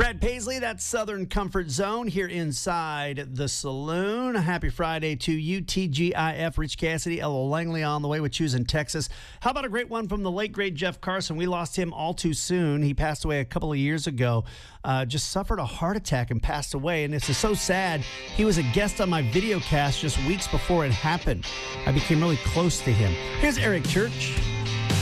Brad Paisley, that's Southern Comfort Zone here inside the saloon. Happy Friday to you, TGIF, Rich Cassidy, Ella Langley on the way with Choose in Texas. How about a great one from the late, great Jeff Carson? We lost him all too soon. He passed away a couple of years ago. Just suffered a heart attack and passed away. And this is so sad. He was a guest on my video cast just weeks before it happened. I became really close to him. Here's Eric Church.